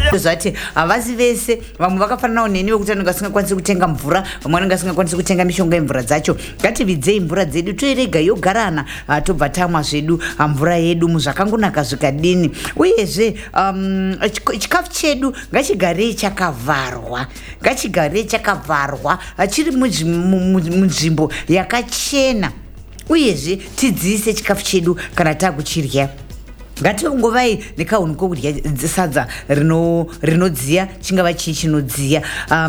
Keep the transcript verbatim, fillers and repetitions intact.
zvati havasi vese vamwe vakafananawo neni vekuti vanenge vasingakwanisi kutenga mvura, vamwe vanenge vasingakwanisi kutenga mishonga yemvura dzacho. Ngatividzei mvura dzedu toirega yogarana, tobva tamwa zvedu mvura yedu muzvakangonaka zvikadini. Uyezve um, chikafu chedu ngachigarei chakavarwa, ngachigarei chakavarwa chiri munzvimbo yakachena. Uyezve tidziise chikafu chedu kana takuchirya. Ngationgovai nekahunu kokudya sadza rinodziya, chingava chii chinodziya.